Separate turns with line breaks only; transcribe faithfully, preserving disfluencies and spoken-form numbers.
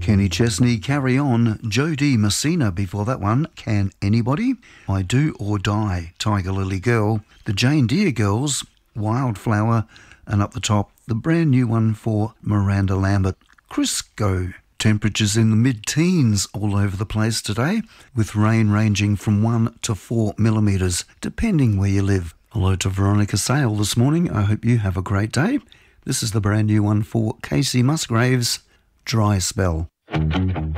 Kenny Chesney, Carry On. Jody Messina before that one, Can Anybody? I Do or Die, Tiger Lily Girl. The Jane Deere Girls, Wildflower. And up the top, the brand new one for Miranda Lambert, Crisco. Temperatures in the mid-teens all over the place today, with rain ranging from one to four millimetres, depending where you live. Hello to Veronica Sale this morning. I hope you have a great day. This is the brand new one for Casey Musgraves, Dry Spell.